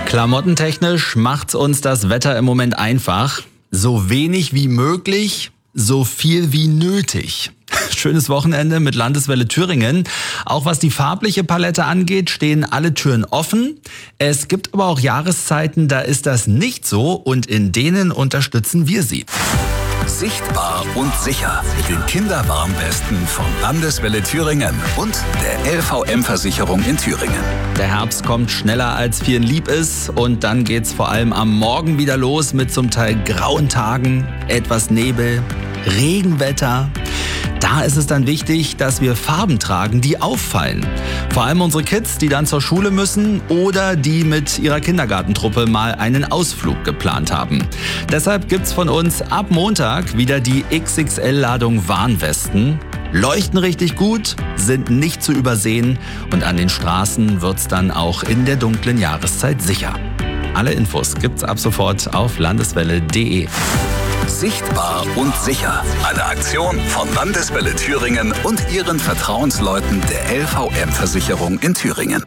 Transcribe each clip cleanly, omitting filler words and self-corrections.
Klamottentechnisch macht's uns das Wetter im Moment einfach. So wenig wie möglich, so viel wie nötig. Schönes Wochenende mit Landeswelle Thüringen. Auch was die farbliche Palette angeht, stehen alle Türen offen. Es gibt aber auch Jahreszeiten, da ist das nicht so und in denen unterstützen wir Sie. Sichtbar und sicher. Den Kinderwarnwesten von Landeswelle Thüringen und der LVM-Versicherung in Thüringen. Der Herbst kommt schneller als vielen lieb ist und dann geht's vor allem am Morgen wieder los mit zum Teil grauen Tagen, etwas Nebel, Regenwetter. Da ist es dann wichtig, dass wir Farben tragen, die auffallen. Vor allem unsere Kids, die dann zur Schule müssen oder die mit ihrer Kindergartentruppe mal einen Ausflug geplant haben. Deshalb gibt's von uns ab Montag wieder die XXL-Ladung Warnwesten. Leuchten richtig gut, sind nicht zu übersehen und an den Straßen wird's dann auch in der dunklen Jahreszeit sicher. Alle Infos gibt's ab sofort auf landeswelle.de. Sichtbar und sicher. Eine Aktion von Landeswelle Thüringen und ihren Vertrauensleuten der LVM-Versicherung in Thüringen.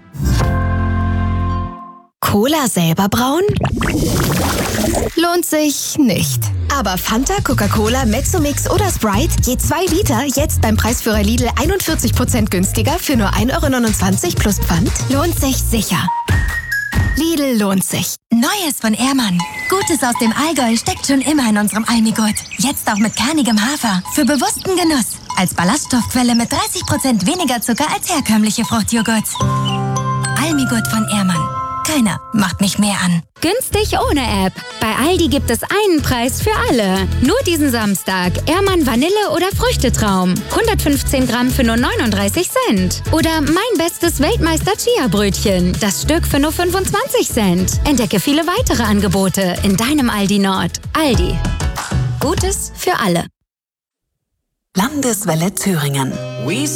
Cola selber brauen? Lohnt sich nicht. Aber Fanta, Coca-Cola, Mezzomix oder Sprite, je 2 Liter, jetzt beim Preisführer Lidl 41% günstiger für nur 1,29 € plus Pfand? Lohnt sich sicher. Lidl lohnt sich. Neues von Ehrmann. Gutes aus dem Allgäu steckt schon immer in unserem Almigurt. Jetzt auch mit kernigem Hafer. Für bewussten Genuss. Als Ballaststoffquelle mit 30% weniger Zucker als herkömmliche Fruchtjoghurts. Almigurt von Ehrmann. Keiner macht mich mehr an. Günstig ohne App. Bei Aldi gibt es einen Preis für alle. Nur diesen Samstag Ehrmann Vanille oder Früchtetraum. 115 Gramm für nur 39 Cent. Oder mein bestes Weltmeister Chia-Brötchen. Das Stück für nur 25 Cent. Entdecke viele weitere Angebote in deinem Aldi Nord. Aldi. Gutes für alle. Landeswelle Thüringen.